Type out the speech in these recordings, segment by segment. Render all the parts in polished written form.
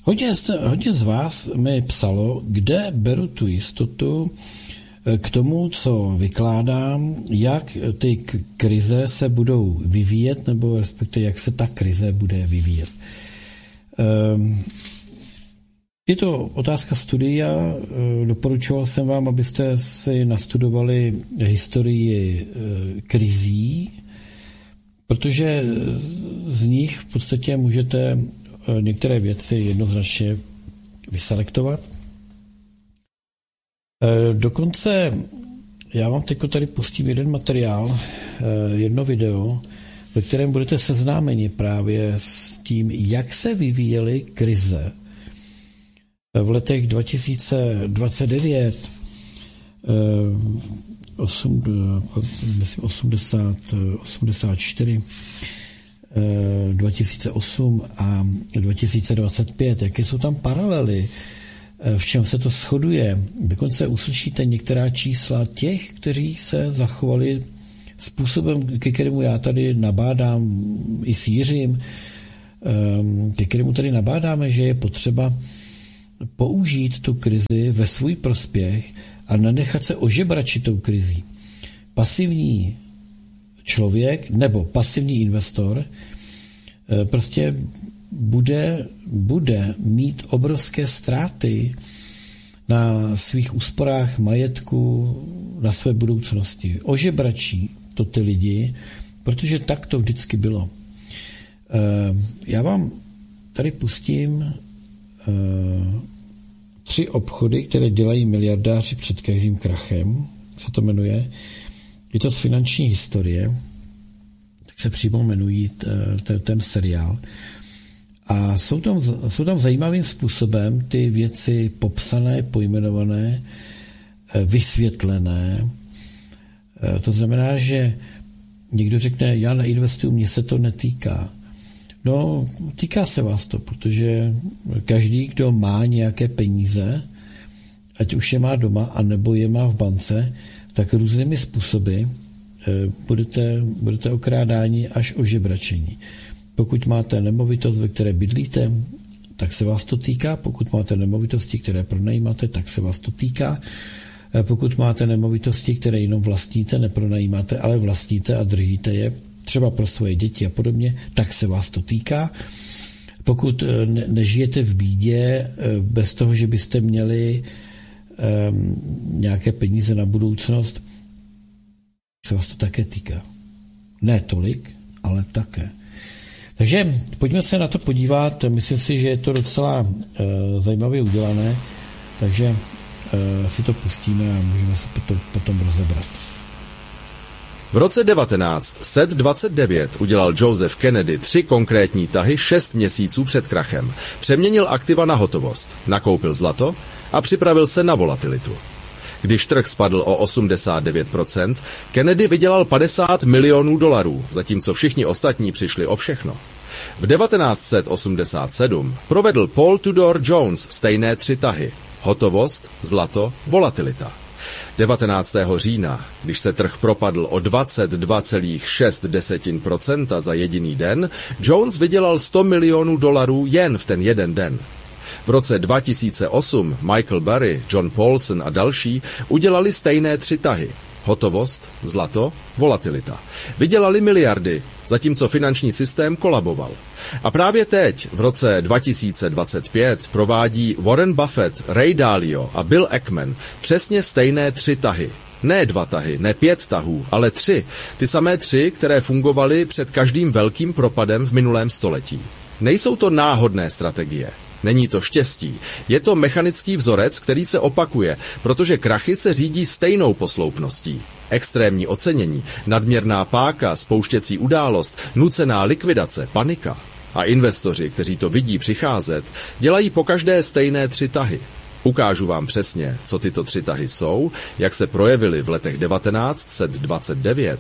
Hodně z vás mi psalo, kde beru tu jistotu k tomu, co vykládám, jak ty krize se budou vyvíjet, nebo respektive jak se ta krize bude vyvíjet. Je to otázka studia. Doporučoval jsem vám, abyste si nastudovali historii krizí, protože z nich v podstatě můžete některé věci jednoznačně vyselektovat. Dokonce já vám teď tady pustím jeden materiál, jedno video, ve kterém budete seznámeni právě s tím, jak se vyvíjely krize v letech 2029, 84, 2008 a 2025, jaké jsou tam paralely, v čem se to shoduje. Dokonce uslyšíte některá čísla těch, kteří se zachovali způsobem, ke kterému já tady nabádám i s Jiřím, ke kterému tady nabádáme, že je potřeba použít tu krizi ve svůj prospěch a nenechat se ožebračit tou krizí. Pasivní člověk nebo pasivní investor prostě bude mít obrovské ztráty na svých úsporách majetku, na své budoucnosti. Ožebračí to ty lidi, protože tak to vždycky bylo. Já vám tady pustím 3 obchody, které dělají miliardáři před každým krachem, se to jmenuje. Je to z finanční historie, tak se přímo jmenují ten seriál. A jsou tam zajímavým způsobem ty věci popsané, pojmenované, vysvětlené. To znamená, že někdo řekne, já neinvestuju, mně se to netýká. No, týká se vás to, protože každý, kdo má nějaké peníze, ať už je má doma, anebo je má v bance, tak různými způsoby budete okrádáni až ožebračení. Pokud máte nemovitost, ve které bydlíte, tak se vás to týká. Pokud máte nemovitosti, které pronajímáte, tak se vás to týká. Pokud máte nemovitosti, které jenom vlastníte, nepronajímáte, ale vlastníte a držíte je, třeba pro svoje děti a podobně, tak se vás to týká. Pokud nežijete v bídě bez toho, že byste měli nějaké peníze na budoucnost, se vás to také týká. Ne tolik, ale také. Takže pojďme se na to podívat. Myslím si, že je to docela zajímavě udělané, takže si to pustíme a můžeme se potom rozebrat. V roce 1929 udělal Joseph Kennedy 3 konkrétní tahy 6 měsíců před krachem. Přeměnil aktiva na hotovost, nakoupil zlato a připravil se na volatilitu. Když trh spadl o 89%, Kennedy vydělal $50 milionů, zatímco všichni ostatní přišli o všechno. V 1987 provedl Paul Tudor Jones stejné 3 tahy. Hotovost, zlato, volatilita. 19. října, když se trh propadl o 22,6% za jediný den, Jones vydělal $100 milionů jen v ten jeden den. V roce 2008 Michael Burry, John Paulson a další udělali stejné 3 tahy. Hotovost, zlato, volatilita. Vydělali miliardy, zatímco finanční systém kolaboval. A právě teď, v roce 2025, provádí Warren Buffett, Ray Dalio a Bill Ackman přesně stejné 3 tahy. Ne 2 tahy, ne 5 tahů, ale 3. Ty samé 3, které fungovaly před každým velkým propadem v minulém století. Nejsou to náhodné strategie. Není to štěstí. Je to mechanický vzorec, který se opakuje, protože krachy se řídí stejnou posloupností. Extrémní ocenění, nadměrná páka, spouštěcí událost, nucená likvidace, panika. A investoři, kteří to vidí přicházet, dělají pokaždé stejné 3 tahy. Ukážu vám přesně, co tyto 3 tahy jsou, jak se projevily v letech 1929,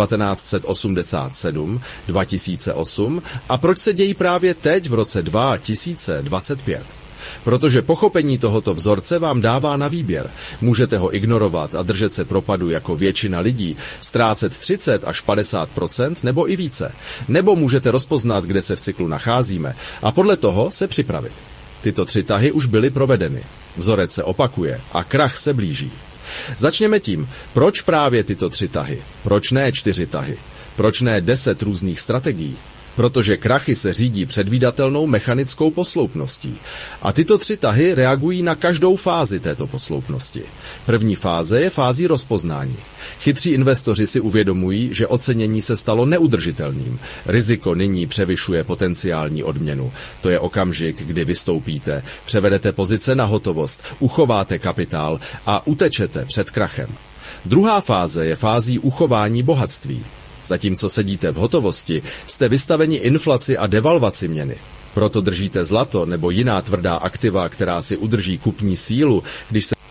1987, 2008 a proč se dějí právě teď v roce 2025. Protože pochopení tohoto vzorce vám dává na výběr. Můžete ho ignorovat a držet se propadu jako většina lidí, ztrácet 30 až 50% nebo i více. Nebo můžete rozpoznat, kde se v cyklu nacházíme a podle toho se připravit. Tyto 3 tahy už byly provedeny. Vzorec se opakuje a krach se blíží. Začněme tím, proč právě tyto 3 tahy? Proč ne 4 tahy? Proč ne 10 různých strategií? Protože krachy se řídí předvídatelnou mechanickou posloupností. A tyto 3 tahy reagují na každou fázi této posloupnosti. První fáze je fází rozpoznání. Chytří investoři si uvědomují, že ocenění se stalo neudržitelným. Riziko nyní převyšuje potenciální odměnu. To je okamžik, kdy vystoupíte, převedete pozice na hotovost, uchováte kapitál a utečete před krachem. Druhá fáze je fází uchování bohatství. Zatímco sedíte v hotovosti, jste vystaveni inflaci a devalvaci měny. Proto držíte zlato nebo jiná tvrdá aktiva, která si udrží kupní sílu, když se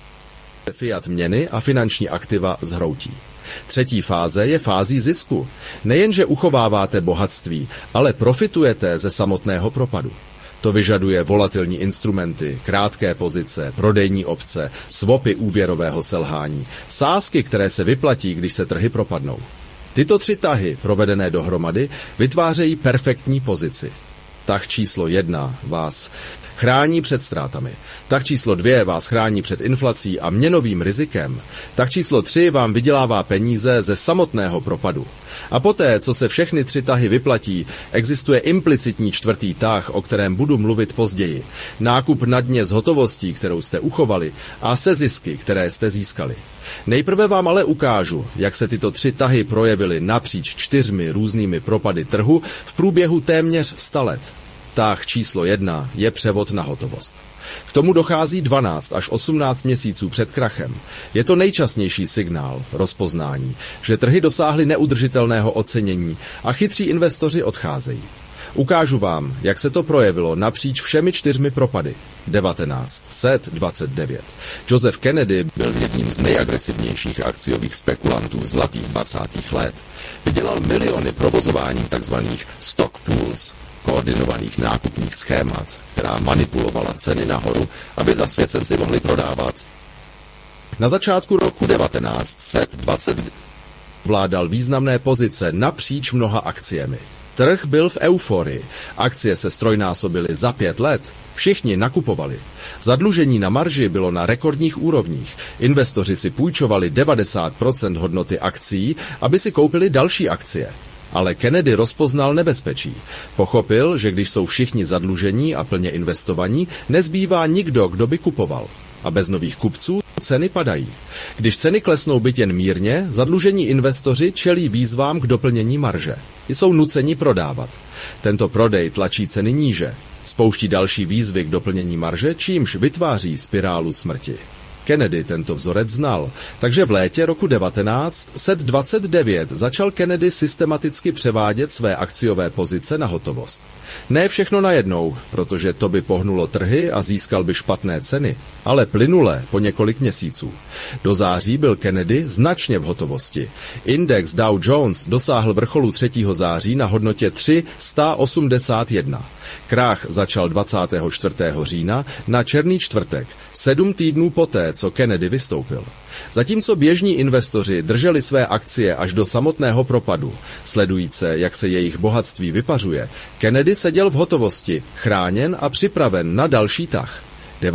fiat měny a finanční aktiva zhroutí. Třetí fáze je fází zisku. Nejenže uchováváte bohatství, ale profitujete ze samotného propadu. To vyžaduje volatilní instrumenty, krátké pozice, prodejní opce, swapy úvěrového selhání, sázky, které se vyplatí, když se trhy propadnou. Tyto 3 tahy, provedené dohromady, vytvářejí perfektní pozici. Tah číslo 1 vás chrání před ztrátami. Tah číslo 2 vás chrání před inflací a měnovým rizikem. Tah číslo 3 vám vydělává peníze ze samotného propadu. A poté, co se všechny 3 tahy vyplatí, existuje implicitní 4. tah, o kterém budu mluvit později. Nákup na dně z hotovostí, kterou jste uchovali, a se zisky, které jste získali. Nejprve vám ale ukážu, jak se tyto 3 tahy projevily napříč 4 různými propady trhu v průběhu téměř 100 let. Tah číslo 1 je převod na hotovost. K tomu dochází 12 až 18 měsíců před krachem. Je to nejčastější signál, rozpoznání, že trhy dosáhly neudržitelného ocenění a chytří investoři odcházejí. Ukážu vám, jak se to projevilo napříč všemi 4 propady. 1929. Joseph Kennedy byl jedním z nejagresivnějších akciových spekulantů zlatých 20. let. Vydělal miliony provozováním tzv. Stock pools, koordinovaných nákupních schémat, která manipulovala ceny nahoru, aby zasvěcenci mohli prodávat. Na začátku roku 1920 vládal významné pozice napříč mnoha akciemi. Trh byl v euforii, akcie se ztrojnásobily za 5 let, všichni nakupovali. Zadlužení na marži bylo na rekordních úrovních, investoři si půjčovali 90% hodnoty akcií, aby si koupili další akcie. Ale Kennedy rozpoznal nebezpečí. Pochopil, že když jsou všichni zadlužení a plně investovaní, nezbývá nikdo, kdo by kupoval. A bez nových kupců ceny padají. Když ceny klesnou byť jen mírně, zadlužení investoři čelí výzvám k doplnění marže. Jsou nuceni prodávat. Tento prodej tlačí ceny níže. Spouští další výzvy k doplnění marže, čímž vytváří spirálu smrti. Kennedy tento vzorec znal, takže v létě roku 1929 začal Kennedy systematicky převádět své akciové pozice na hotovost. Ne všechno najednou, protože to by pohnulo trhy a získal by špatné ceny, ale plynule po několik měsíců. Do září byl Kennedy značně v hotovosti. Index Dow Jones dosáhl vrcholu 3. září na hodnotě 381. Krach začal 24. října na Černý čtvrtek, 7 týdnů poté, co Kennedy vystoupil. Zatímco běžní investoři drželi své akcie až do samotného propadu, sledujíce, jak se jejich bohatství vypařuje, Kennedy seděl v hotovosti, chráněn a připraven na další tah.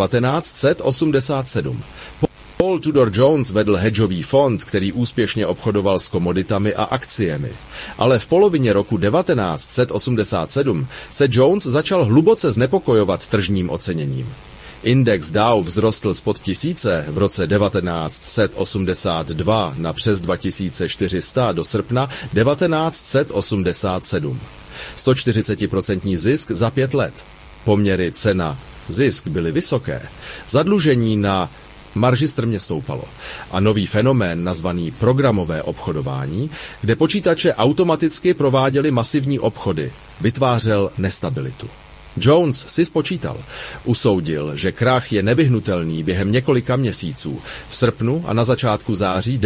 1987. Paul Tudor Jones vedl hedžový fond, který úspěšně obchodoval s komoditami a akciemi. Ale v polovině roku 1987 se Jones začal hluboce znepokojovat tržním oceněním. Index Dow vzrostl spod 1000 v roce 1982 na přes 2400 do srpna 1987. 140% zisk za 5 let. Poměry cena-zisk byly vysoké. Zadlužení na marži strmě stoupalo. A nový fenomén nazvaný programové obchodování, kde počítače automaticky prováděly masivní obchody, vytvářel nestabilitu. Jones si spočítal. Usoudil, že krach je nevyhnutelný během několika měsíců. V srpnu a na začátku září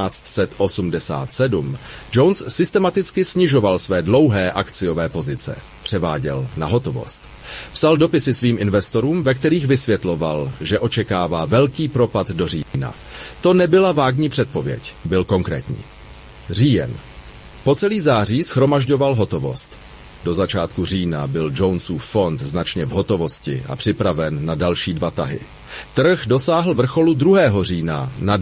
1987 Jones systematicky snižoval své dlouhé akciové pozice. Převáděl na hotovost. Psal dopisy svým investorům, ve kterých vysvětloval, že očekává velký propad do října. To nebyla vágní předpověď, byl konkrétní. Říjen. Po celý září shromažďoval hotovost. Do začátku října byl Jonesův fond značně v hotovosti a připraven na další 2 tahy. Trh dosáhl vrcholu 2. října na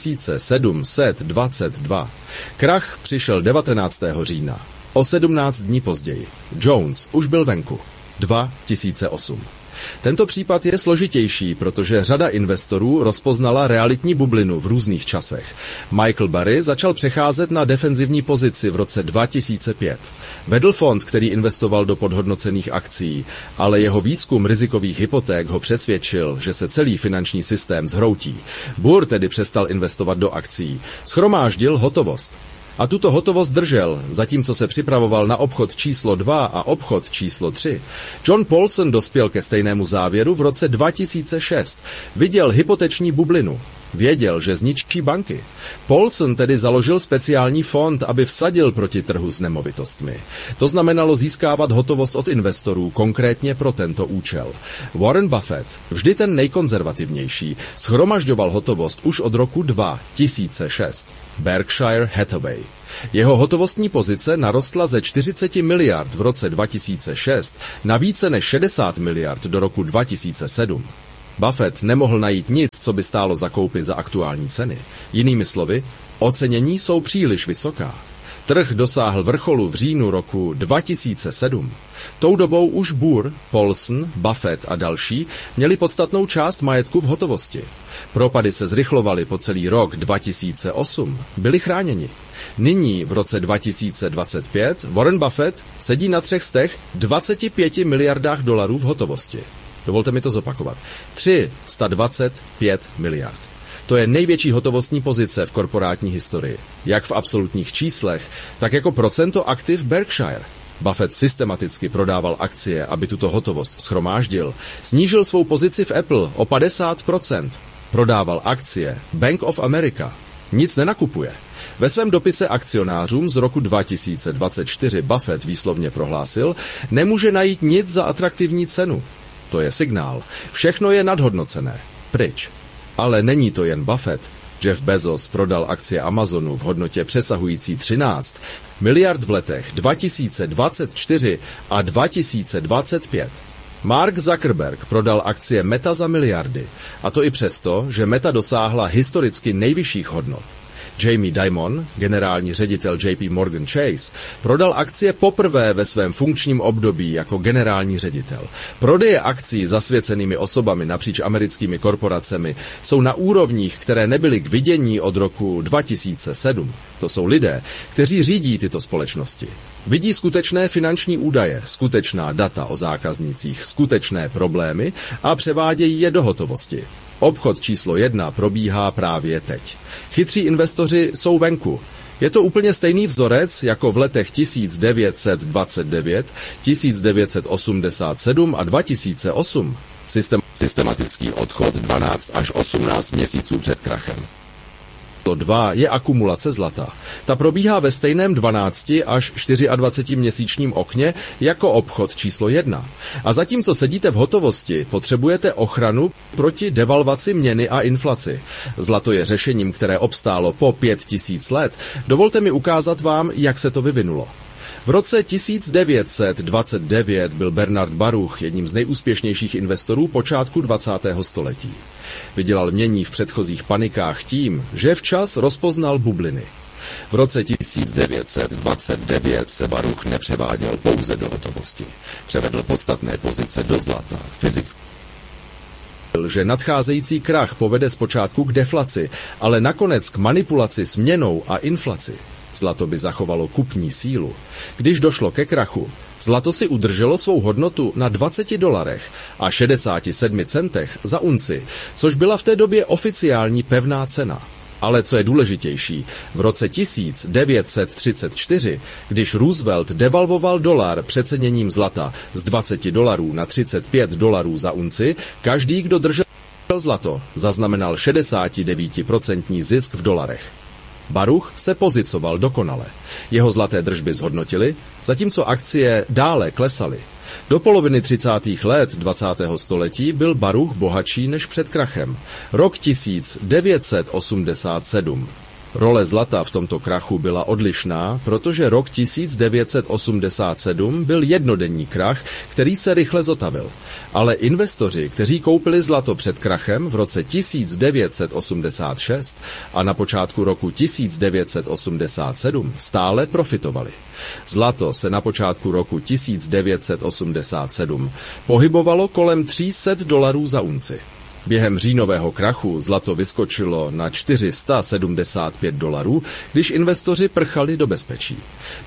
2722. Krach přišel 19. října. O 17 dní později. Jones už byl venku. 2008. Tento případ je složitější, protože řada investorů rozpoznala realitní bublinu v různých časech. Michael Burry začal přecházet na defenzivní pozici v roce 2005. Vedl fond, který investoval do podhodnocených akcií, ale jeho výzkum rizikových hypoték ho přesvědčil, že se celý finanční systém zhroutí. Burr tedy přestal investovat do akcií. Shromáždil hotovost. A tuto hotovost držel, zatímco se připravoval na obchod číslo 2 a obchod číslo 3. John Paulson dospěl ke stejnému závěru v roce 2006. Viděl hypoteční bublinu. Věděl, že zničí banky. Paulson tedy založil speciální fond, aby vsadil proti trhu s nemovitostmi. To znamenalo získávat hotovost od investorů, konkrétně pro tento účel. Warren Buffett, vždy ten nejkonzervativnější, shromažďoval hotovost už od roku 2006. Berkshire Hathaway. Jeho hotovostní pozice narostla ze 40 miliard v roce 2006 na více než 60 miliard do roku 2007. Buffett nemohl najít nic, co by stálo za koupi za aktuální ceny. Jinými slovy, ocenění jsou příliš vysoká. Trh dosáhl vrcholu v říjnu roku 2007. Tou dobou už Burr, Paulson, Buffett a další měli podstatnou část majetku v hotovosti. Propady se zrychlovaly po celý rok 2008. Byli chráněni. Nyní v roce 2025 Warren Buffett sedí na 325 miliardách dolarů v hotovosti. Dovolte mi to zopakovat. 325 miliard. To je největší hotovostní pozice v korporátní historii. Jak v absolutních číslech, tak jako procento aktiv Berkshire. Buffett systematicky prodával akcie, aby tuto hotovost shromáždil. Snížil svou pozici v Apple o 50%. Prodával akcie Bank of America. Nic nenakupuje. Ve svém dopise akcionářům z roku 2024 Buffett výslovně prohlásil, nemůže najít nic za atraktivní cenu. To je signál. Všechno je nadhodnocené. Pryč. Ale není to jen Buffett. Jeff Bezos prodal akcie Amazonu v hodnotě přesahující 13 miliard v letech 2024 a 2025. Mark Zuckerberg prodal akcie Meta za miliardy, a to i přesto, že Meta dosáhla historicky nejvyšších hodnot. Jamie Dimon, generální ředitel JP Morgan Chase, prodal akcie poprvé ve svém funkčním období jako generální ředitel. Prodeje akcí zasvěcenými osobami napříč americkými korporacemi jsou na úrovních, které nebyly k vidění od roku 2007. To jsou lidé, kteří řídí tyto společnosti. Vidí skutečné finanční údaje, skutečná data o zákaznících, skutečné problémy a převádějí je do hotovosti. Obchod číslo 1 probíhá právě teď. Chytří investoři jsou venku. Je to úplně stejný vzorec jako v letech 1929, 1987 a 2008. Systematický odchod 12 až 18 měsíců před krachem. To 2 je akumulace zlata. Ta probíhá ve stejném 12 až 24 měsíčním okně jako obchod číslo 1. A zatímco sedíte v hotovosti, potřebujete ochranu proti devalvaci měny a inflaci. Zlato je řešením, které obstálo po 5000 let. Dovolte mi ukázat vám, jak se to vyvinulo. V roce 1929 byl Bernard Baruch jedním z nejúspěšnějších investorů počátku 20. století. Vydělal mění v předchozích panikách tím, že včas rozpoznal bubliny. V roce 1929 se Baruch nepřeváděl pouze do hotovosti. Převedl podstatné pozice do zlata, fyzicky. Že nadcházející krach povede zpočátku k deflaci, ale nakonec k manipulaci s měnou a inflaci. Zlato by zachovalo kupní sílu. Když došlo ke krachu, zlato si udrželo svou hodnotu na $20 a 67 centech za unci, což byla v té době oficiální pevná cena. Ale co je důležitější, v roce 1934, když Roosevelt devalvoval dolar přeceněním zlata z $20 na $35 za unci, každý, kdo držel zlato, zaznamenal 69% zisk v dolarech. Baruch se pozicoval dokonale. Jeho zlaté držby zhodnotily, zatímco akcie dále klesaly. Do poloviny 30. let 20. století byl Baruch bohatší než před krachem. Rok 1987. Role zlata v tomto krachu byla odlišná, protože rok 1987 byl jednodenní krach, který se rychle zotavil. Ale investoři, kteří koupili zlato před krachem v roce 1986 a na počátku roku 1987, stále profitovali. Zlato se na počátku roku 1987 pohybovalo kolem $300 za unci. Během říjnového krachu zlato vyskočilo na $475, když investoři prchali do bezpečí.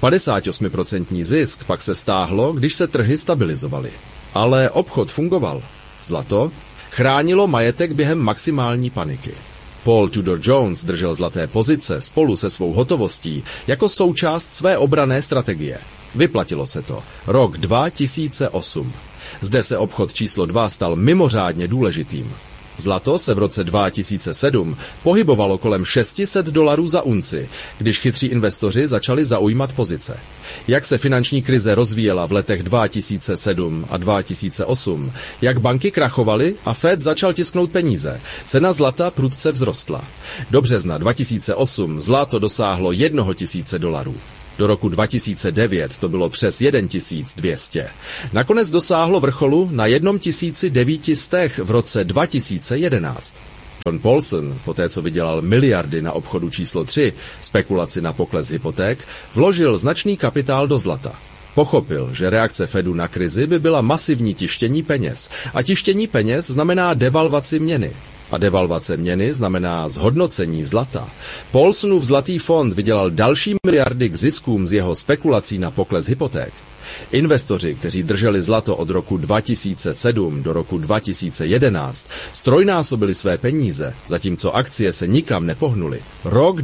58% zisk pak se stáhlo, když se trhy stabilizovaly. Ale obchod fungoval. Zlato chránilo majetek během maximální paniky. Paul Tudor Jones držel zlaté pozice spolu se svou hotovostí jako součást své obranné strategie. Vyplatilo se to. Rok 2008. Zde se obchod číslo 2 stal mimořádně důležitým. Zlato se v roce 2007 pohybovalo kolem $600 za unci, když chytří investoři začali zaujímat pozice. Jak se finanční krize rozvíjela v letech 2007 a 2008, jak banky krachovaly a Fed začal tisknout peníze, cena zlata prudce vzrostla. Do března 2008 zlato dosáhlo $1,000. Do roku 2009 to bylo přes 1200. Nakonec dosáhlo vrcholu na 1900 v roce 2011. John Paulson, poté co vydělal miliardy na obchodu číslo 3, spekulaci na pokles hypoték, vložil značný kapitál do zlata. Pochopil, že reakce Fedu na krizi by byla masivní tištění peněz. A tištění peněz znamená devalvaci měny. A devalvace měny znamená zhodnocení zlata. Paulsonův zlatý fond vydělal další miliardy k ziskům z jeho spekulací na pokles hypoték. Investoři, kteří drželi zlato od roku 2007 do roku 2011, strojnásobili své peníze, zatímco akcie se nikam nepohnuly. Rok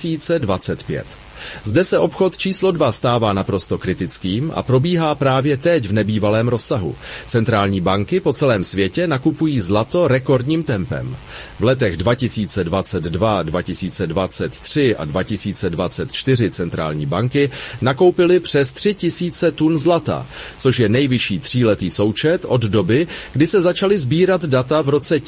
2025. Zde se obchod číslo 2 stává naprosto kritickým a probíhá právě teď v nebývalém rozsahu. Centrální banky po celém světě nakupují zlato rekordním tempem. V letech 2022, 2023 a 2024 centrální banky nakoupily přes 3000 tun zlata, což je nejvyšší tříletý součet od doby, kdy se začaly sbírat data v roce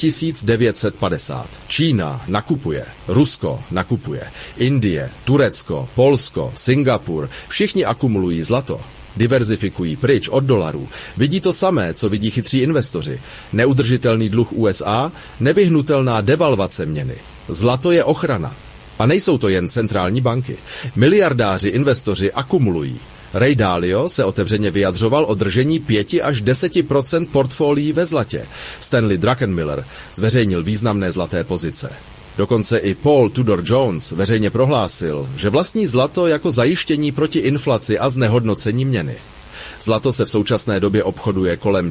1950. Čína nakupuje, Rusko nakupuje, Indie, Turecko, Polsko, Singapur, všichni akumulují zlato. Diverzifikují pryč od dolarů. Vidí to samé, co vidí chytří investoři. Neudržitelný dluh USA, nevyhnutelná devalvace měny. Zlato je ochrana. A nejsou to jen centrální banky. Miliardáři investoři akumulují. Ray Dalio se otevřeně vyjadřoval o držení 5 až 10% portfolií ve zlatě. Stanley Druckenmiller zveřejnil významné zlaté pozice. Dokonce i Paul Tudor Jones veřejně prohlásil, že vlastní zlato jako zajištění proti inflaci a znehodnocení měny. Zlato se v současné době obchoduje kolem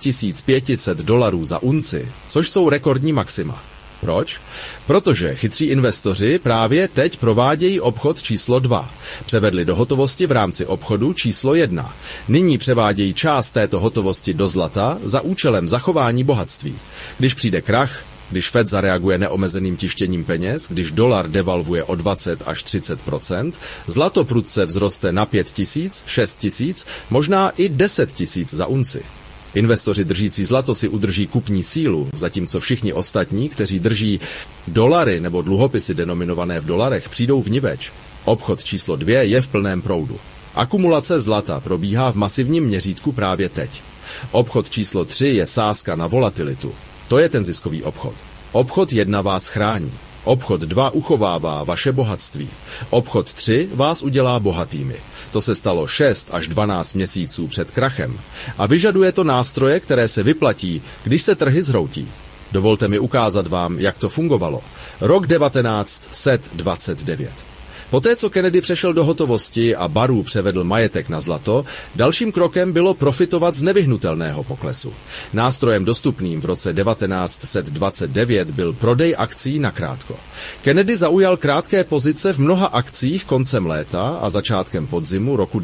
$4500 za unci, což jsou rekordní maxima. Proč? Protože chytří investoři právě teď provádějí obchod číslo 2. Převedli do hotovosti v rámci obchodu číslo 1. Nyní převádějí část této hotovosti do zlata za účelem zachování bohatství. Když přijde krach, když Fed zareaguje neomezeným tištěním peněz, když dolar devalvuje o 20 až 30%, zlato prudce vzroste na 5000, 6000, možná i 10 000 za unci. Investoři držící zlato si udrží kupní sílu, zatímco všichni ostatní, kteří drží dolary nebo dluhopisy denominované v dolarech, přijdou vniveč. Obchod číslo 2 je v plném proudu. Akumulace zlata probíhá v masivním měřítku právě teď. Obchod číslo 3 je sázka na volatilitu. To je ten ziskový obchod. Obchod 1 vás chrání. Obchod 2 uchovává vaše bohatství. Obchod 3 vás udělá bohatými. To se stalo 6 až 12 měsíců před krachem. A vyžaduje to nástroje, které se vyplatí, když se trhy zhroutí. Dovolte mi ukázat vám, jak to fungovalo. Rok 1929. Poté, co Kennedy přešel do hotovosti a Baru převedl majetek na zlato, dalším krokem bylo profitovat z nevyhnutelného poklesu. Nástrojem dostupným v roce 1929 byl prodej akcií nakrátko. Kennedy zaujal krátké pozice v mnoha akcích koncem léta a začátkem podzimu roku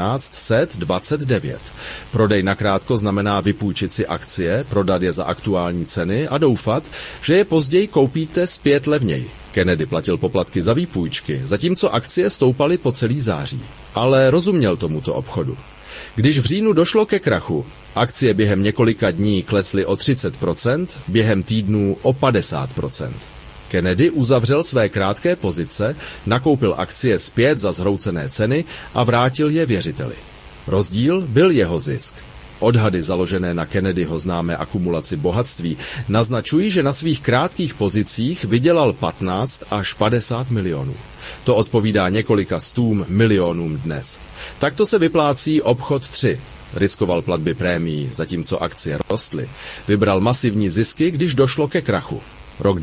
1929. Prodej nakrátko znamená vypůjčit si akcie, prodat je za aktuální ceny a doufat, že je později koupíte zpět levněji. Kennedy platil poplatky za výpůjčky, zatímco akcie stoupaly po celý září. Ale rozuměl tomuto obchodu. Když v říjnu došlo ke krachu, akcie během několika dní klesly o 30%, během týdnů o 50%. Kennedy uzavřel své krátké pozice, nakoupil akcie zpět za zhroucené ceny a vrátil je věřiteli. Rozdíl byl jeho zisk. Odhady založené na Kennedyho známé akumulaci bohatství naznačují, že na svých krátkých pozicích vydělal 15 až 50 milionů. To odpovídá několika stům milionům dnes. Takto se vyplácí obchod 3. Riskoval platby prémií, zatímco akcie rostly. Vybral masivní zisky, když došlo ke krachu. Rok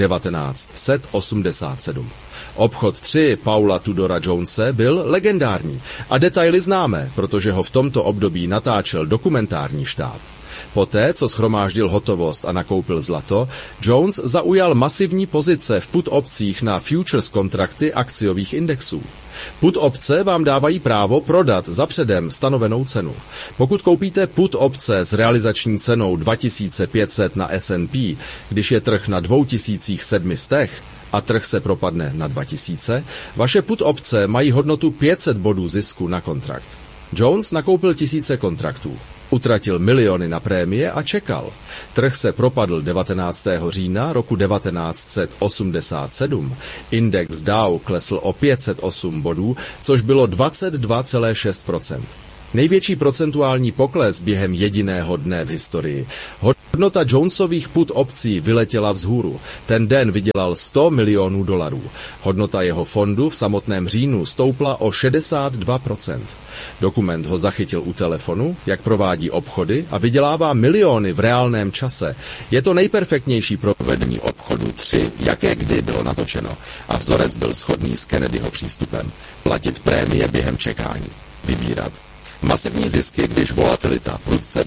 1987. Obchod 3 Paula Tudora Jonese byl legendární a detaily známé, protože ho v tomto období natáčel dokumentární štáb. Poté, co shromáždil hotovost a nakoupil zlato, Jones zaujal masivní pozice v put opcích na futures kontrakty akciových indexů. Put opce vám dávají právo prodat za předem stanovenou cenu. Pokud koupíte put opce s realizační cenou 2500 na S&P, když je trh na 2700 a trh se propadne na 2000, vaše put opce mají hodnotu 500 bodů zisku na kontrakt. Jones nakoupil tisíce kontraktů. Utratil miliony na prémie a čekal. Trh se propadl 19. října roku 1987. Index Dow klesl o 508 bodů, což bylo 22,6%. Největší procentuální pokles během jediného dne v historii. Hodnota Jonesových put opcí vyletěla vzhůru. Ten den vydělal 100 milionů dolarů. Hodnota jeho fondu v samotném říjnu stoupla o 62%. Dokument ho zachytil u telefonu, jak provádí obchody a vydělává miliony v reálném čase. Je to nejperfektnější provedení obchodu 3, jaké kdy bylo natočeno. A vzorec byl shodný s Kennedyho přístupem. Platit prémie během čekání. Vybírat. Masivní zisky, když volatilita prudce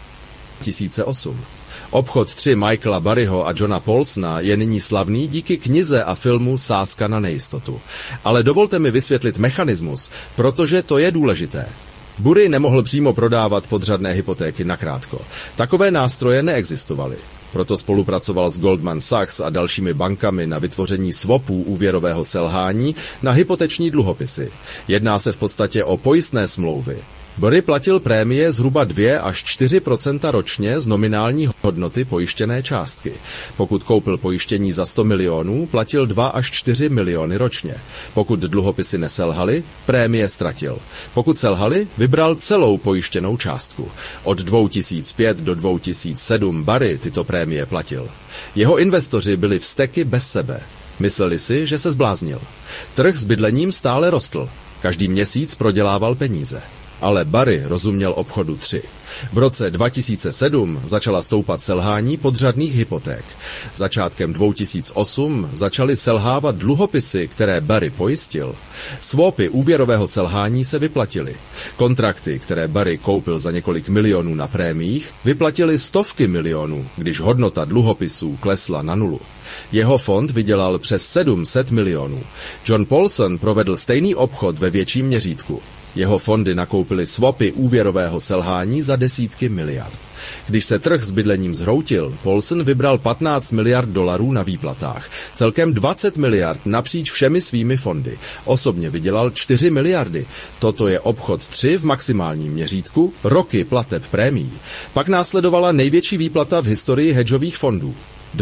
2008. Obchod 3 Michaela Burryho a Johna Paulsona je nyní slavný díky knize a filmu Sázka na nejistotu. Ale dovolte mi vysvětlit mechanismus, protože to je důležité. Burry nemohl přímo prodávat podřadné hypotéky nakrátko. Takové nástroje neexistovaly. Proto spolupracoval s Goldman Sachs a dalšími bankami na vytvoření swapů úvěrového selhání na hypoteční dluhopisy. Jedná se v podstatě o pojistné smlouvy. Burry platil prémie zhruba 2 až 4% ročně z nominální hodnoty pojištěné částky. Pokud koupil pojištění za 100 milionů, platil 2 až 4 miliony ročně. Pokud dluhopisy neselhaly, prémie ztratil. Pokud selhaly, vybral celou pojištěnou částku. Od 2005 do 2007 Burry tyto prémie platil. Jeho investoři byli vzteky bez sebe. Mysleli si, že se zbláznil. Trh s bydlením stále rostl. Každý měsíc prodělával peníze. Ale Burry rozuměl obchodu 3. V roce 2007 začala stoupat selhání podřadných hypoték. Začátkem 2008 začaly selhávat dluhopisy, které Burry pojistil. Swapy úvěrového selhání se vyplatily. Kontrakty, které Burry koupil za několik milionů na prémiích, vyplatily stovky milionů, když hodnota dluhopisů klesla na nulu. Jeho fond vydělal přes 700 milionů. John Paulson provedl stejný obchod ve větším měřítku. Jeho fondy nakoupily swapy úvěrového selhání za desítky miliard. Když se trh s bydlením zhroutil, Paulson vybral 15 miliard dolarů na výplatách, celkem 20 miliard napříč všemi svými fondy. Osobně vydělal 4 miliardy. Toto je obchod 3 v maximálním měřítku, roky plateb prémií. Pak následovala největší výplata v historii hedžových fondů.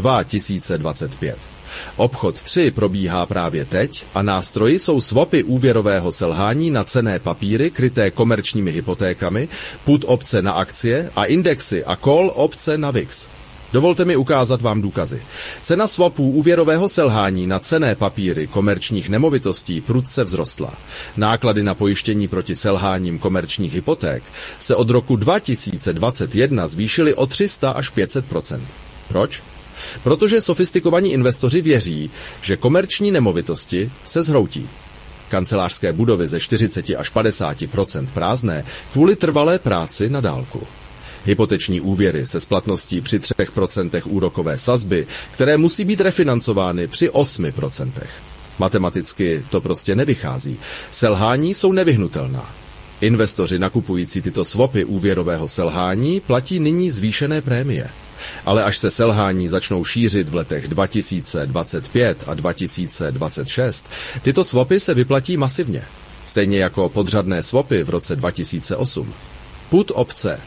2025. Obchod 3 probíhá právě teď a nástroji jsou swapy úvěrového selhání na cenné papíry kryté komerčními hypotékami, put opce na akcie a indexy a call opce na VIX. Dovolte mi ukázat vám důkazy. Cena swapů úvěrového selhání na cenné papíry komerčních nemovitostí prudce vzrostla. Náklady na pojištění proti selháním komerčních hypoték se od roku 2021 zvýšily o 300 až 500%. Proč? Protože sofistikovaní investoři věří, že komerční nemovitosti se zhroutí. Kancelářské budovy ze 40 až 50% prázdné kvůli trvalé práci na dálku. Hypoteční úvěry se splatností při 3% úrokové sazby, které musí být refinancovány při 8%. Matematicky to prostě nevychází. Selhání jsou nevyhnutelná. Investoři nakupující tyto swapy úvěrového selhání platí nyní zvýšené prémie. Ale až se selhání začnou šířit v letech 2025 a 2026, tyto swapy se vyplatí masivně. Stejně jako podřadné swapy v roce 2008. Put opce.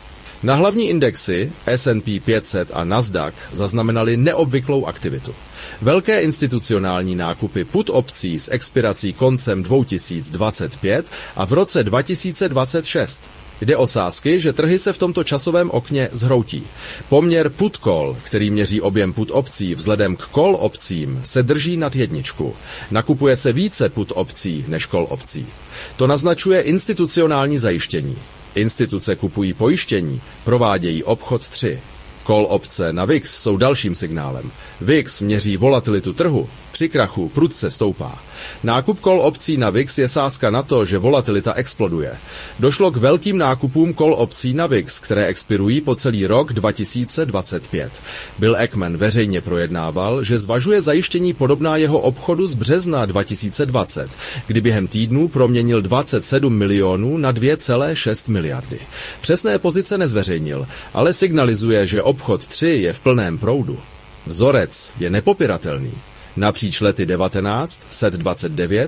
Na hlavní indexy S&P 500 a Nasdaq zaznamenali neobvyklou aktivitu. Velké institucionální nákupy put opcí s expirací koncem 2025 a v roce 2026. Jde o sázky, že trhy se v tomto časovém okně zhroutí. Poměr put call, který měří objem put opcí vzhledem k call opcím, se drží nad 1. Nakupuje se více put opcí než call opcí. To naznačuje institucionální zajištění. Instituce kupují pojištění, provádějí obchod 3. Call opce na VIX jsou dalším signálem. VIX měří volatilitu trhu, při krachu prudce stoupá. Nákup call opcí na VIX je sázka na to, že volatilita exploduje. Došlo k velkým nákupům call opcí na VIX, které expirují po celý rok 2025. Bill Ackman veřejně projednával, že zvažuje zajištění podobná jeho obchodu z března 2020, kdy během týdnů proměnil 27 milionů na 2,6 miliardy. Přesné pozice nezveřejnil, ale signalizuje, že obchod 3 je v plném proudu. Vzorec je nepopiratelný. Napříč lety 1929,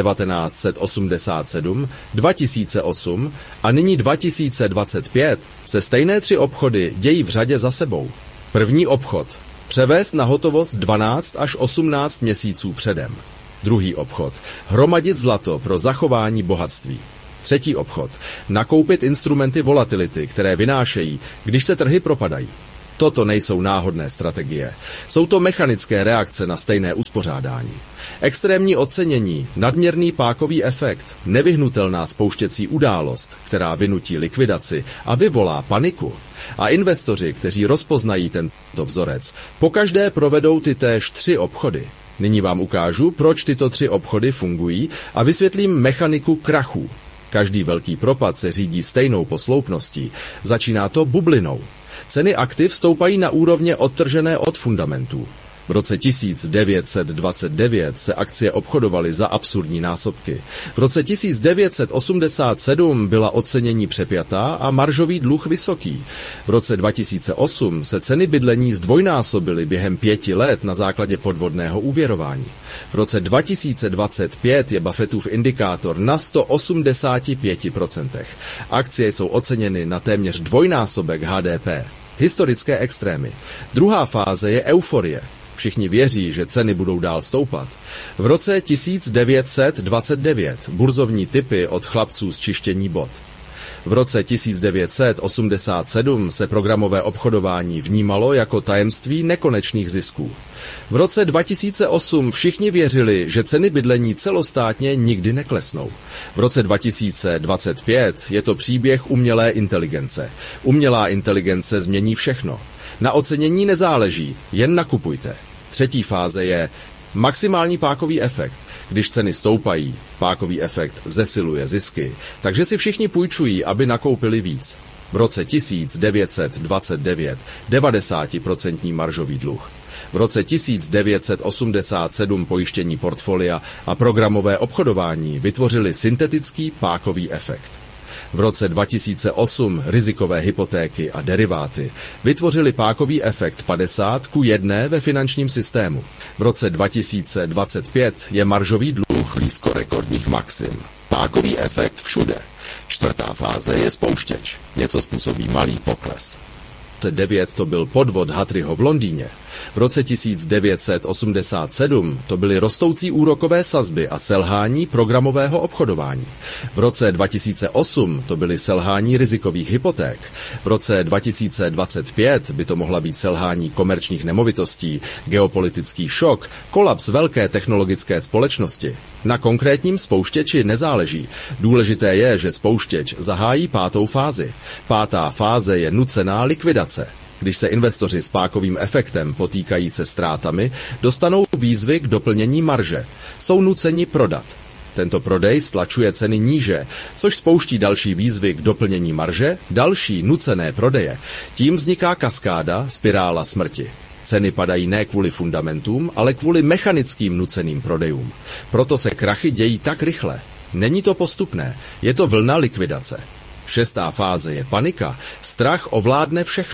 1987, 2008 a nyní 2025 se stejné 3 obchody dějí v řadě za sebou. První obchod. Převést na hotovost 12 až 18 měsíců předem. Druhý obchod. Hromadit zlato pro zachování bohatství. Třetí obchod. Nakoupit instrumenty volatility, které vynášejí, když se trhy propadají. Toto nejsou náhodné strategie. Jsou to mechanické reakce na stejné uspořádání. Extrémní ocenění, nadměrný pákový efekt, nevyhnutelná spouštěcí událost, která vynutí likvidaci a vyvolá paniku. A investoři, kteří rozpoznají tento vzorec, pokaždé provedou tytéž 3 obchody. Nyní vám ukážu, proč tyto 3 obchody fungují a vysvětlím mechaniku krachů. Každý velký propad se řídí stejnou posloupností. Začíná to bublinou. Ceny aktiv stoupají na úrovně odtržené od fundamentů. V roce 1929 se akcie obchodovaly za absurdní násobky. V roce 1987 byla ocenění přepjatá a maržový dluh vysoký. V roce 2008 se ceny bydlení zdvojnásobily během 5 let na základě podvodného úvěrování. V roce 2025 je Buffettův indikátor na 185%. Akcie jsou oceněny na téměř dvojnásobek HDP. Historické extrémy. Druhá fáze je euforie. Všichni věří, že ceny budou dál stoupat. V roce 1929 burzovní tipy od chlapců z čištění bot. V roce 1987 se programové obchodování vnímalo jako tajemství nekonečných zisků. V roce 2008 všichni věřili, že ceny bydlení celostátně nikdy neklesnou. V roce 2025 je to příběh umělé inteligence. Umělá inteligence změní všechno. Na ocenění nezáleží, jen nakupujte. Třetí fáze je maximální pákový efekt. Když ceny stoupají, pákový efekt zesiluje zisky, takže si všichni půjčují, aby nakoupili víc. V roce 1929 90% maržový dluh. V roce 1987 pojištění portfolia a programové obchodování vytvořili syntetický pákový efekt. V roce 2008 rizikové hypotéky a deriváty vytvořily pákový efekt 50:1 ve finančním systému. V roce 2025 je maržový dluh blízko rekordních maxim. Pákový efekt všude. Čtvrtá fáze je spouštěč. Něco způsobí malý pokles. V roce 2009 to byl podvod Hattriho v Londýně. V roce 1987 to byly rostoucí úrokové sazby a selhání programového obchodování. V roce 2008 to byly selhání rizikových hypoték. V roce 2025 by to mohla být selhání komerčních nemovitostí, geopolitický šok, kolaps velké technologické společnosti. Na konkrétním spouštěči nezáleží. Důležité je, že spouštěč zahájí 5. fázi. 5. fáze je nucená likvidace. Když se investoři s pákovým efektem potýkají se ztrátami, dostanou výzvy k doplnění marže. Jsou nuceni prodat. Tento prodej stlačuje ceny níže, což spouští další výzvy k doplnění marže, další nucené prodeje. Tím vzniká kaskáda, spirála smrti. Ceny padají ne kvůli fundamentům, ale kvůli mechanickým nuceným prodejům. Proto se krachy dějí tak rychle. Není to postupné, je to vlna likvidace. 6. fáze je panika, strach ovládne všechno.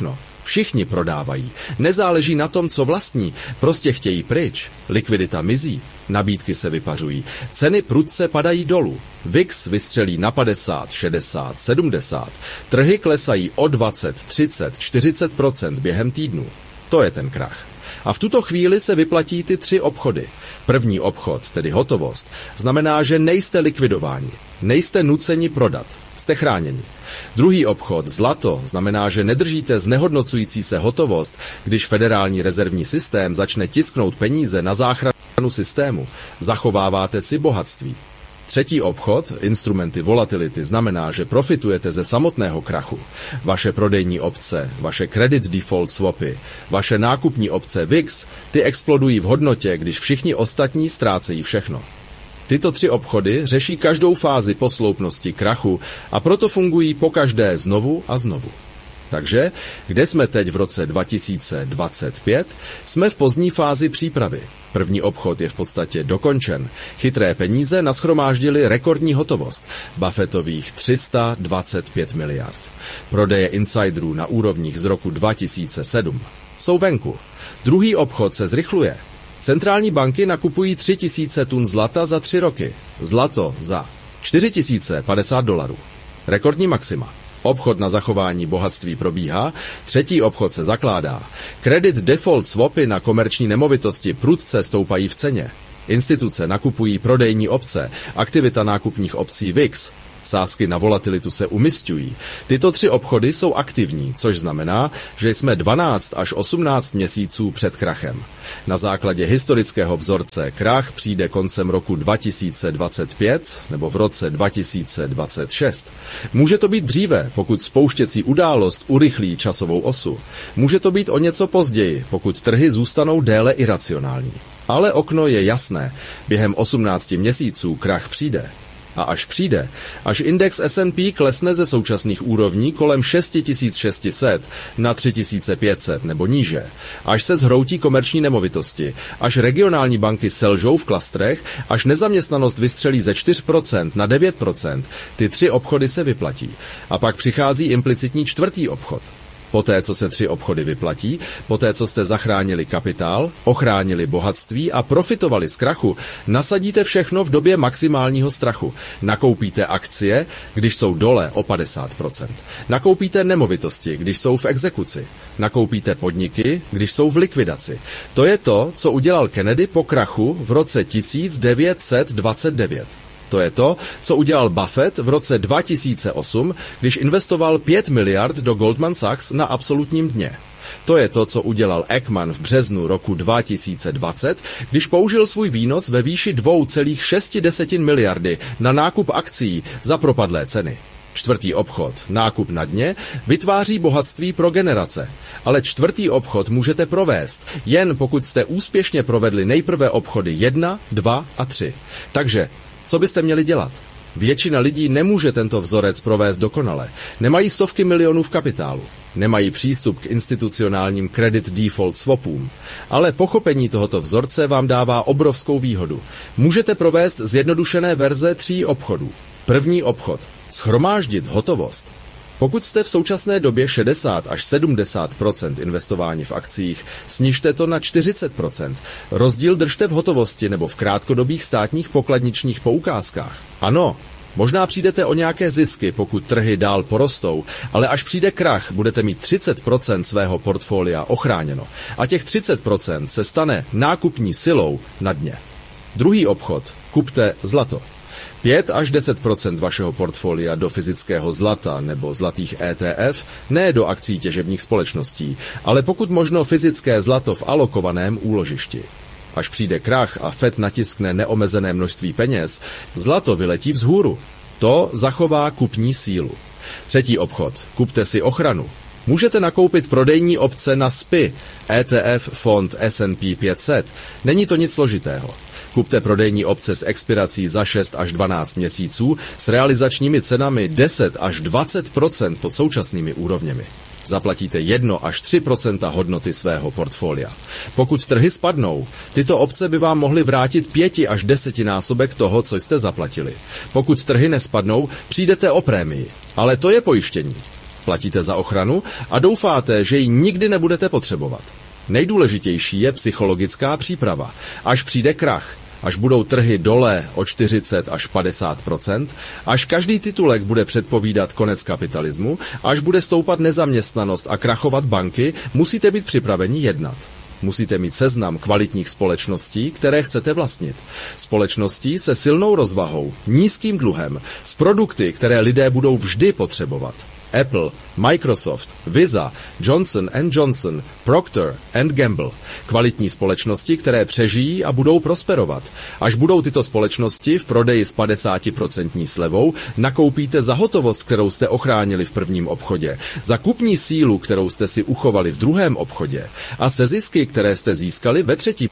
Všichni prodávají. Nezáleží na tom, co vlastní. Prostě chtějí pryč. Likvidita mizí. Nabídky se vypařují. Ceny prudce padají dolů. VIX vystřelí na 50, 60, 70. Trhy klesají o 20, 30, 40% během týdnu. To je ten krach. A v tuto chvíli se vyplatí ty 3 obchody. První obchod, tedy hotovost, znamená, že nejste likvidováni. Nejste nuceni prodat. Jste chráněni. Druhý obchod, zlato, znamená, že nedržíte znehodnocující se hotovost, když Federální rezervní systém začne tisknout peníze na záchranu systému. Zachováváte si bohatství. Třetí obchod, instrumenty volatility, znamená, že profitujete ze samotného krachu. Vaše prodejní opce, vaše credit default swapy, vaše nákupní opce VIX, ty explodují v hodnotě, když všichni ostatní ztrácejí všechno. Tyto 3 obchody řeší každou fázi posloupnosti krachu a proto fungují pokaždé znovu a znovu. Takže, kde jsme teď v roce 2025? Jsme v pozdní fázi přípravy. První obchod je v podstatě dokončen. Chytré peníze nashromáždily rekordní hotovost, Buffettových 325 miliard. Prodeje insiderů na úrovních z roku 2007 jsou venku. Druhý obchod se zrychluje. Centrální banky nakupují 3000 tun zlata za 3 roky. Zlato za $4050. Rekordní maxima. Obchod na zachování bohatství probíhá, třetí obchod se zakládá. Credit default swapy na komerční nemovitosti prudce stoupají v ceně. Instituce nakupují prodejní opce, aktivita nákupních opcí VIX. Sázky na volatilitu se umisťují. Tyto 3 obchody jsou aktivní, což znamená, že jsme 12 až 18 měsíců před krachem. Na základě historického vzorce krach přijde koncem roku 2025 nebo v roce 2026. Může to být dříve, pokud spouštěcí událost urychlí časovou osu. Může to být o něco později, pokud trhy zůstanou déle iracionální. Ale okno je jasné. Během 18 měsíců krach přijde. A až přijde, až index S&P klesne ze současných úrovní kolem 6600 na 3500 nebo níže, až se zhroutí komerční nemovitosti, až regionální banky selžou v klastrech, až nezaměstnanost vystřelí ze 4% na 9%, ty 3 obchody se vyplatí. A pak přichází implicitní 4. obchod. Poté, co se 3 obchody vyplatí, poté, co jste zachránili kapitál, ochránili bohatství a profitovali z krachu, nasadíte všechno v době maximálního strachu. Nakoupíte akcie, když jsou dole o 50%. Nakoupíte nemovitosti, když jsou v exekuci. Nakoupíte podniky, když jsou v likvidaci. To je to, co udělal Kennedy po krachu v roce 1929. To je to, co udělal Buffett v roce 2008, když investoval 5 miliard do Goldman Sachs na absolutním dně. To je to, co udělal Ekman v březnu roku 2020, když použil svůj výnos ve výši 2,6 miliardy na nákup akcií za propadlé ceny. 4. obchod, nákup na dně, vytváří bohatství pro generace. Ale 4. obchod můžete provést, jen pokud jste úspěšně provedli nejprve obchody 1, 2 a 3. Takže co byste měli dělat? Většina lidí nemůže tento vzorec provést dokonale. Nemají stovky milionů v kapitálu. Nemají přístup k institucionálním credit default swapům. Ale pochopení tohoto vzorce vám dává obrovskou výhodu. Můžete provést zjednodušené verze 3 obchodů. První obchod. Shromáždit hotovost. Pokud jste v současné době 60 až 70% investování v akcích, snižte to na 40%. Rozdíl držte v hotovosti nebo v krátkodobých státních pokladničních poukázkách. Ano, možná přijdete o nějaké zisky, pokud trhy dál porostou, ale až přijde krach, budete mít 30% svého portfolia ochráněno a těch 30% se stane nákupní silou na dně. Druhý obchod. Kupte zlato. 5 až 10% vašeho portfolia do fyzického zlata nebo zlatých ETF, ne do akcí těžebních společností, ale pokud možno fyzické zlato v alokovaném úložišti. Až přijde krach a Fed natiskne neomezené množství peněz, zlato vyletí vzhůru. To zachová kupní sílu. Třetí obchod. Kupte si ochranu. Můžete nakoupit prodejní opce na SPY, ETF fond S&P 500. Není to nic složitého. Kupte prodejní opce s expirací za 6 až 12 měsíců s realizačními cenami 10 až 20% pod současnými úrovněmi. Zaplatíte 1 až 3% hodnoty svého portfolia. Pokud trhy spadnou, tyto opce by vám mohly vrátit 5 až 10 násobek toho, co jste zaplatili. Pokud trhy nespadnou, přijdete o prémii. Ale to je pojištění. Platíte za ochranu a doufáte, že ji nikdy nebudete potřebovat. Nejdůležitější je psychologická příprava. Až přijde krach, až budou trhy dole o 40 až 50%, až každý titulek bude předpovídat konec kapitalismu, až bude stoupat nezaměstnanost a krachovat banky, musíte být připraveni jednat. Musíte mít seznam kvalitních společností, které chcete vlastnit. Společností se silnou rozvahou, nízkým dluhem, s produkty, které lidé budou vždy potřebovat. Apple, Microsoft, Visa, Johnson & Johnson, Procter & Gamble. Kvalitní společnosti, které přežijí a budou prosperovat. Až budou tyto společnosti v prodeji s 50% slevou, nakoupíte za hotovost, kterou jste ochránili v prvním obchodě, za kupní sílu, kterou jste si uchovali v druhém obchodě a se zisky, které jste získali ve třetím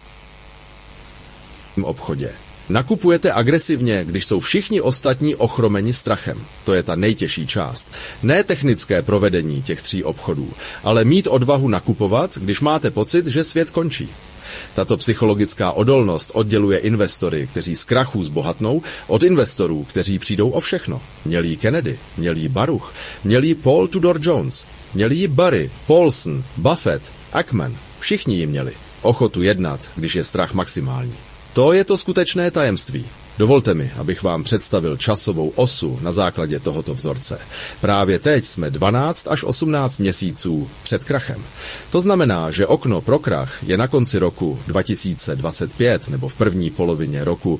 obchodě. Nakupujete agresivně, když jsou všichni ostatní ochromeni strachem. To je ta nejtěžší část. Ne technické provedení těch 3 obchodů, ale mít odvahu nakupovat, když máte pocit, že svět končí. Tato psychologická odolnost odděluje investory, kteří z krachů zbohatnou, od investorů, kteří přijdou o všechno. Měl jí Kennedy, měl jí Baruch, měl jí Paul Tudor Jones, měl jí Burry, Paulson, Buffett, Ackman. Všichni ji měli. Ochotu jednat, když je strach maximální. To je to skutečné tajemství. Dovolte mi, abych vám představil časovou osu na základě tohoto vzorce. Právě teď jsme 12 až 18 měsíců před krachem. To znamená, že okno pro krach je na konci roku 2025 nebo v první polovině roku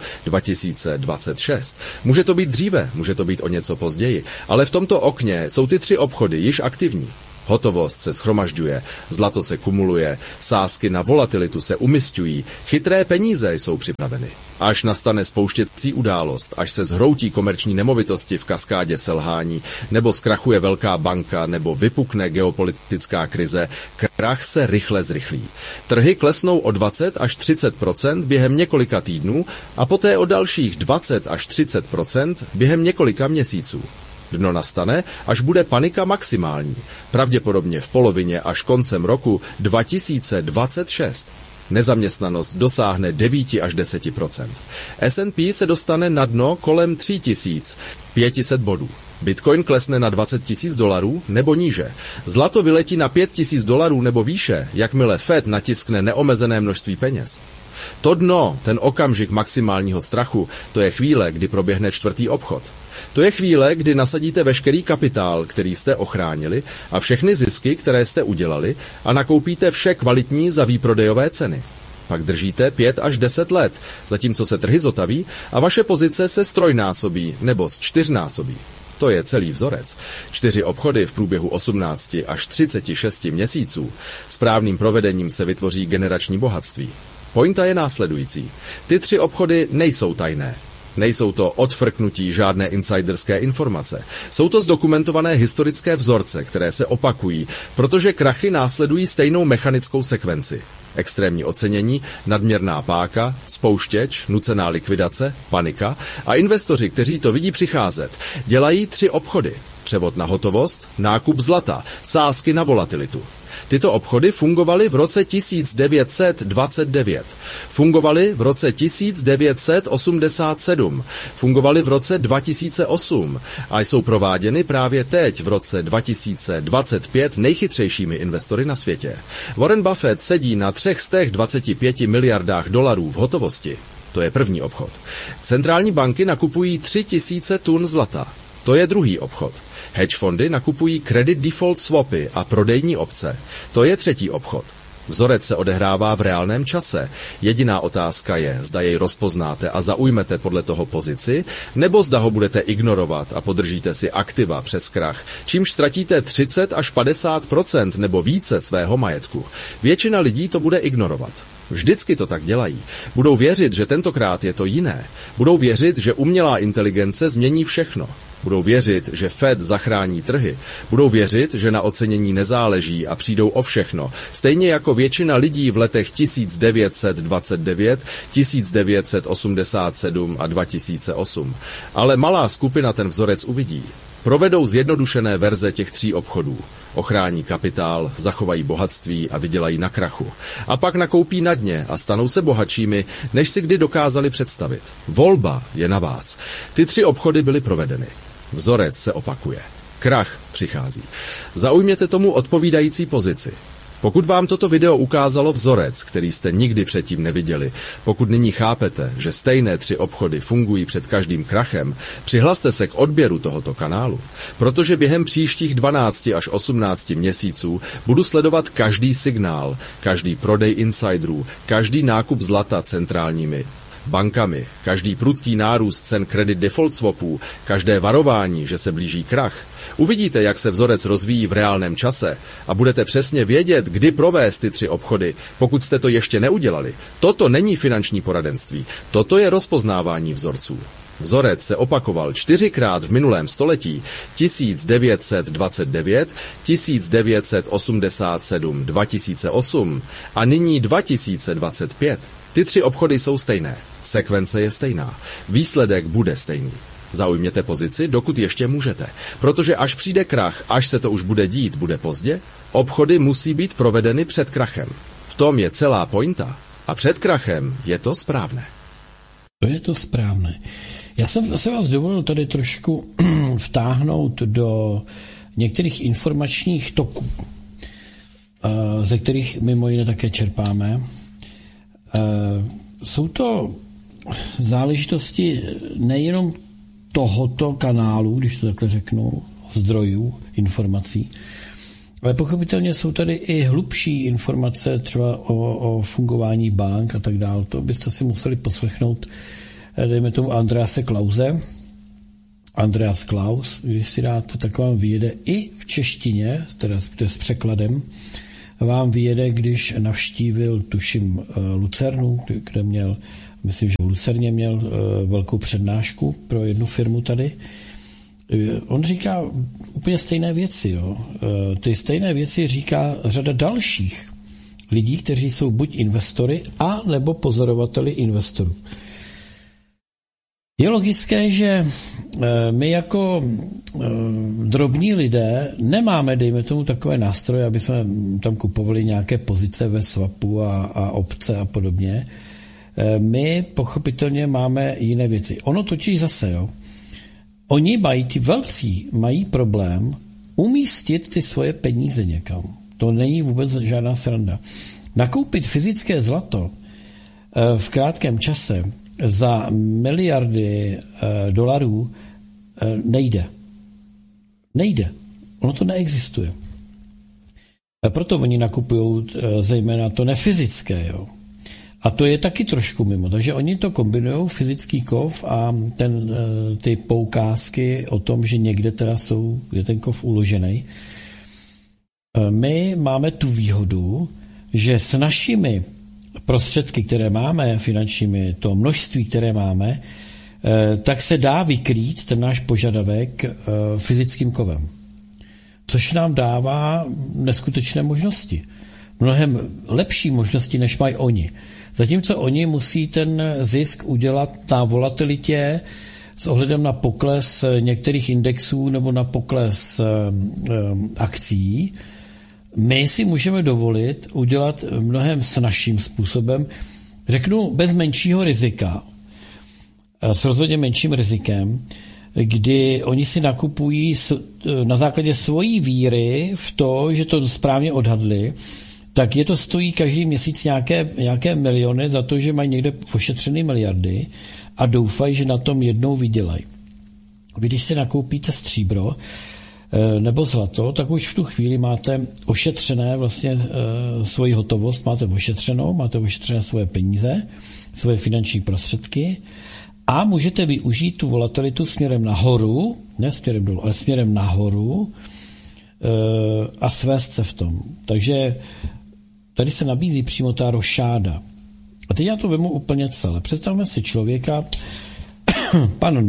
2026. Může to být dříve, může to být o něco později, ale v tomto okně jsou ty 3 obchody již aktivní. Hotovost se shromažďuje, zlato se kumuluje, sázky na volatilitu se umisťují, chytré peníze jsou připraveny. Až nastane spouštěcí událost, až se zhroutí komerční nemovitosti v kaskádě selhání, nebo zkrachuje velká banka, nebo vypukne geopolitická krize, krach se rychle zrychlí. Trhy klesnou o 20 až 30% během několika týdnů a poté o dalších 20 až 30% během několika měsíců. Dno nastane, až bude panika maximální, pravděpodobně v polovině až koncem roku 2026. Nezaměstnanost dosáhne 9 až 10%. S&P se dostane na dno kolem 3500 bodů. Bitcoin klesne na $20,000 nebo níže. Zlato vyletí na $5,000 nebo výše, jakmile Fed natiskne neomezené množství peněz. To dno, ten okamžik maximálního strachu, to je chvíle, kdy proběhne 4. obchod. To je chvíle, kdy nasadíte veškerý kapitál, který jste ochránili, a všechny zisky, které jste udělali, a nakoupíte vše kvalitní za výprodejové ceny. Pak držíte 5 až 10 let, zatímco se trhy zotaví a vaše pozice se ztrojnásobí nebo zčtyřnásobí. To je celý vzorec. 4 obchody v průběhu 18 až 36 měsíců. Správným provedením se vytvoří generační bohatství. Pointa je následující. Ty 3 obchody nejsou tajné. Nejsou to odfrknutí žádné insiderské informace. Jsou to zdokumentované historické vzorce, které se opakují, protože krachy následují stejnou mechanickou sekvenci. Extrémní ocenění, nadměrná páka, spouštěč, nucená likvidace, panika a investoři, kteří to vidí přicházet, dělají 3 obchody. Převod na hotovost, nákup zlata, sázky na volatilitu. Tyto obchody fungovaly v roce 1929, fungovaly v roce 1987, fungovaly v roce 2008 a jsou prováděny právě teď v roce 2025 nejchytřejšími investory na světě. Warren Buffett sedí na 325 miliardách dolarů v hotovosti. To je první obchod. Centrální banky nakupují 3000 tun zlata. To je druhý obchod. Hedge fondy nakupují credit default swapy a prodejní opce. To je třetí obchod. Vzorec se odehrává v reálném čase. Jediná otázka je, zda jej rozpoznáte a zaujmete podle toho pozici, nebo zda ho budete ignorovat a podržíte si aktiva přes krach, čímž ztratíte 30 až 50% nebo více svého majetku. Většina lidí to bude ignorovat. Vždycky to tak dělají. Budou věřit, že tentokrát je to jiné. Budou věřit, že umělá inteligence změní všechno. Budou věřit, že Fed zachrání trhy. Budou věřit, že na ocenění nezáleží a přijdou o všechno. Stejně jako většina lidí v letech 1929, 1987 a 2008. Ale malá skupina ten vzorec uvidí. Provedou zjednodušené verze těch 3 obchodů. Ochrání kapitál, zachovají bohatství a vydělají na krachu. A pak nakoupí na dně a stanou se bohatšími, než si kdy dokázali představit. Volba je na vás. Ty 3 obchody byly provedeny. Vzorec se opakuje. Krach přichází. Zaujměte tomu odpovídající pozici. Pokud vám toto video ukázalo vzorec, který jste nikdy předtím neviděli, pokud nyní chápete, že stejné 3 obchody fungují před každým krachem, přihlaste se k odběru tohoto kanálu, protože během příštích 12 až 18 měsíců budu sledovat každý signál, každý prodej insiderů, každý nákup zlata centrálními bankami, každý prudký nárůst cen credit default swapů, každé varování, že se blíží krach. Uvidíte, jak se vzorec rozvíjí v reálném čase a budete přesně vědět, kdy provést ty 3 obchody, pokud jste to ještě neudělali. Toto není finanční poradenství, toto je rozpoznávání vzorců. Vzorec se opakoval 4krát v minulém století, 1929, 1987, 2008 a nyní 2025. Ty 3 obchody jsou stejné, sekvence je stejná, výsledek bude stejný. Zaujměte pozici, dokud ještě můžete, protože až přijde krach, až se to už bude dít, bude pozdě, obchody musí být provedeny před krachem. V tom je celá pointa a před krachem je to správné. To je to správné. Já jsem se vás dovolil tady trošku vtáhnout do některých informačních toků, ze kterých mimo jiné také čerpáme. Jsou to záležitosti nejenom tohoto kanálu, když to takhle řeknu, zdrojů, informací, ale pochopitelně jsou tady i hlubší informace třeba o fungování bank a tak dále. To byste si museli poslechnout, dejme tomu Andrease Klause. Andreas Klaus, když si dáte, tak vám vyjede i v češtině, teda s překladem, vám vyjede, když navštívil, tuším, Lucernu, kde měl, myslím, že v Lucerně měl velkou přednášku pro jednu firmu tady. On říká úplně stejné věci. Jo. Ty stejné věci říká řada dalších lidí, kteří jsou buď investory, a nebo pozorovateli investorů. Je logické, že my jako drobní lidé nemáme, dejme tomu, takové nástroje, aby jsme tam kupovali nějaké pozice ve swapu a opce a podobně. My pochopitelně máme jiné věci. Ono totiž zase, jo, oni mají, ty velcí mají problém umístit ty svoje peníze někam. To není vůbec žádná sranda. Nakoupit fyzické zlato v krátkém čase za miliardy dolarů nejde. Nejde. Ono to neexistuje. A proto oni nakupují zejména to nefyzické. Jo. A to je taky trošku mimo. Takže oni to kombinují, fyzický kov a ty poukázky o tom, že někde teda je ten kov uložený. My máme tu výhodu, že s našimi prostředky, které máme, finančními, to množství, které máme, tak se dá vykrýt ten náš požadavek fyzickým kovem. Což nám dává neskutečné možnosti. Mnohem lepší možnosti, než mají oni. Zatímco oni musí ten zisk udělat na volatilitě s ohledem na pokles některých indexů nebo na pokles akcí, my si můžeme dovolit udělat mnohem snazším způsobem, řeknu bez menšího rizika, s rozhodně menším rizikem, kdy oni si nakupují na základě svojí víry v to, že to správně odhadli, tak je to stojí každý měsíc nějaké miliony za to, že mají někde ošetřené miliardy a doufají, že na tom jednou vydělají. Vy, když si nakoupíte stříbro nebo zlato, tak už v tu chvíli máte ošetřené vlastně svoji hotovost, máte ošetřené svoje peníze, svoje finanční prostředky a můžete využít tu volatilitu směrem nahoru, ne směrem dolů, ale směrem nahoru a svést se v tom. Takže tady se nabízí přímo ta rošáda. A teď já to vemu úplně celé. Představme si člověka, pan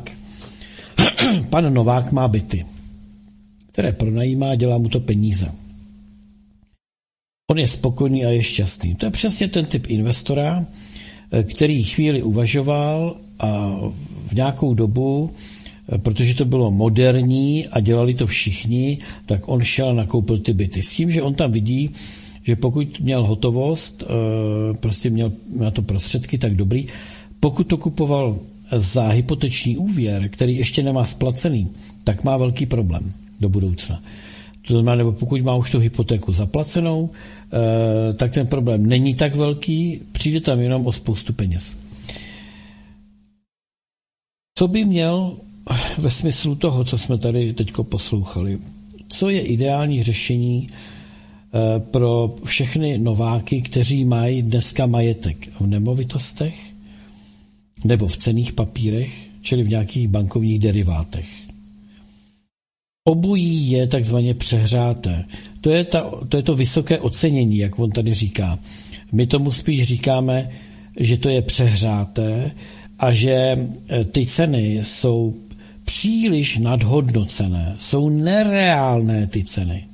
Novák má byty, které pronajímá, dělá mu to peníze. On je spokojený a je šťastný. To je přesně ten typ investora, který chvíli uvažoval a v nějakou dobu, protože to bylo moderní a dělali to všichni, tak on šel a nakoupil ty byty. S tím, že on tam vidí, že pokud měl hotovost, prostě měl na to prostředky, tak dobrý. Pokud to kupoval za hypoteční úvěr, který ještě nemá splacený, tak má velký problém do budoucna. To znamená, nebo pokud má už tu hypotéku zaplacenou, tak ten problém není tak velký, přijde tam jenom o spoustu peněz. Co by měl ve smyslu toho, co jsme tady teďko poslouchali, co je ideální řešení pro všechny nováky, kteří mají dneska majetek v nemovitostech nebo v cenných papírech, čili v nějakých bankovních derivátech. Obojí je takzvaně přehřáté. To je to vysoké ocenění, jak on tady říká. My tomu spíš říkáme, že to je přehřáté a že ty ceny jsou příliš nadhodnocené. Jsou nereálné ty ceny.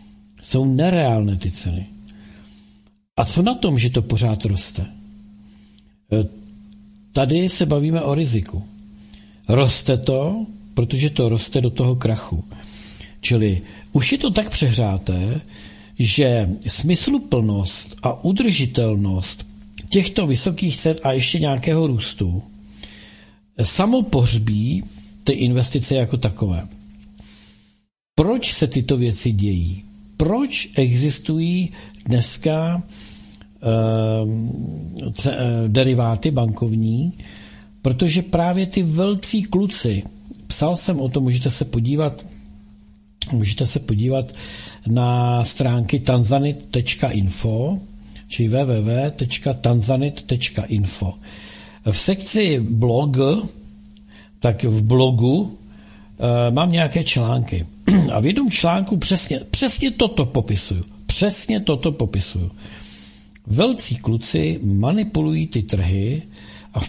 A co na tom, že to pořád roste? Tady se bavíme o riziku. Roste to, protože to roste do toho krachu. Čili už je to tak přehřáté, že smysluplnost a udržitelnost těchto vysokých cen a ještě nějakého růstu samo pohřbí ty investice jako takové. Proč se tyto věci dějí? Proč existují dneska deriváty bankovní? Protože právě ty velcí kluci, psal jsem o tom, můžete se podívat na stránky tanzanit.info, či www.tanzanit.info. V sekci blog, tak v blogu mám nějaké články. A v jednom článku přesně toto popisuju. Velcí kluci manipulují ty trhy